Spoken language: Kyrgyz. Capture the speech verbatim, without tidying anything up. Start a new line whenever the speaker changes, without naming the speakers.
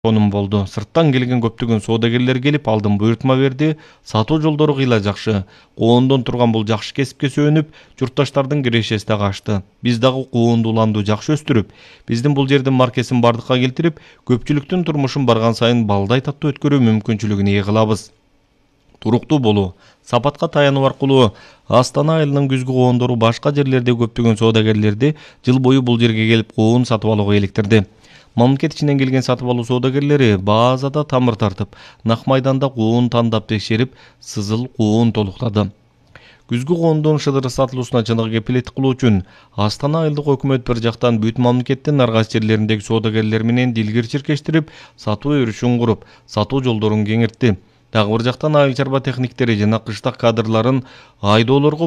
Конум болду. Сырттан келген көптөгөн соодагерлер келип алдын буйртма берди. Сатуу жолдору кыйла жакшы. Коондон турган бул жакшы кесипке сөөнүп, журтташтардын кирешеси дагы ачты. Биз дагы коонду уланду жакшы өстүрүп, биздин бул жердин маркесин бардыкка келтирип, көпчүлүктүн турмушун барган сайын балдай таттуу өткөрүү мүмкүнчүлүгүн ээ кылабыз. Туруктуу болуу, сапатка таянуу аркылуу Астана айылынын күзгү коондору башка жерлерде көптөгөн соодагерлерди жыл бою бул жерге келип коон сатып алууга иликтирди. Мамлекет ичинен келген сатып алуу соодагерлери баазада тамыр тартып, нак майданда коон тандап текшерип, сызыл коон толуктады. Күзгү коондун шыдыры сатылуусуна чыныгы кепилеттик кылуу үчүн Астана айылдык өкмөт бир жактан бүт мамлекеттин ар кайсы жерлериндеги соодагерлер менен дилгир чиркештирип, сатуу өрүшүн куруп, сатуу жолдорун кеңиртти. Дагы бир жактан айыл чарба техниктери жана кыштак кадрларын айдоолорго